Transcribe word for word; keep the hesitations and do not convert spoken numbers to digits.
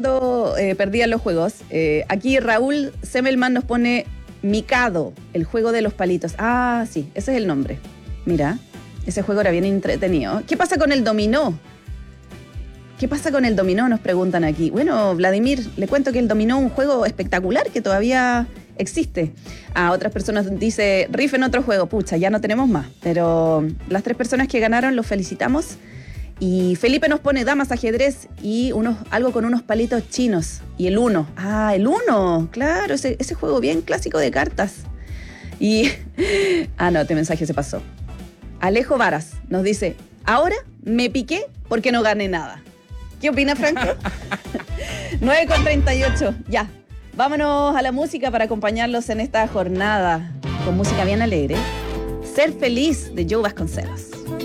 cuando eh, perdían los juegos. Eh, aquí Raúl Semmelman nos pone Mikado, el juego de los palitos. Ah, sí, ese es el nombre. Mira, ese juego era bien entretenido. ¿Qué pasa con el dominó? ¿Qué pasa con el dominó? Nos preguntan aquí. Bueno, Vladimir, le cuento que el dominó es un juego espectacular que todavía existe. A otras personas dice, riff en otro juego. Pucha, ya no tenemos más. Pero las tres personas que ganaron, los felicitamos. Y Felipe nos pone damas, ajedrez y unos, algo con unos palitos chinos. Y el uno. Ah, el uno. Claro, ese, ese juego bien clásico de cartas. Y... Ah, no, este mensaje se pasó. Alejo Varas nos dice, ahora me piqué porque no gané nada. ¿Qué opina, Franco? nueve con treinta y ocho. Ya. Vámonos a la música para acompañarlos en esta jornada con música bien alegre. Ser feliz de Joe Vasconcelos.